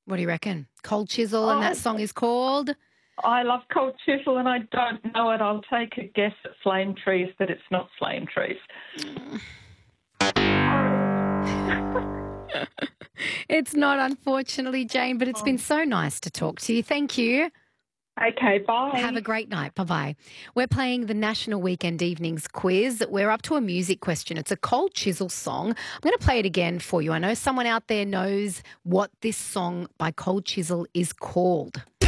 What do you reckon? Cold Chisel, and that Oh, song is called? I love Cold Chisel and I don't know it. I'll take a guess at Flame Trees, but it's not Flame Trees. It's not, unfortunately, Jane, but it's been so nice to talk to you. Thank you. Okay, bye. Have a great night. Bye-bye. We're playing the National Weekend Evenings quiz. We're up to a music question. It's a Cold Chisel song. I'm going to play it again for you. I know someone out there knows what this song by Cold Chisel is called.